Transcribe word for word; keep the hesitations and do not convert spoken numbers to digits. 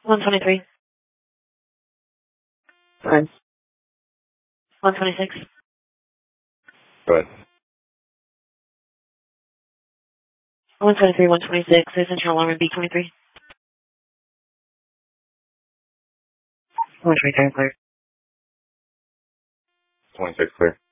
one twenty-three. Fine. one twenty-six. Go ahead. one twenty-three, one twenty-six. There's internal alarm in B twenty-three. one twenty-three, clear. twenty-six clear.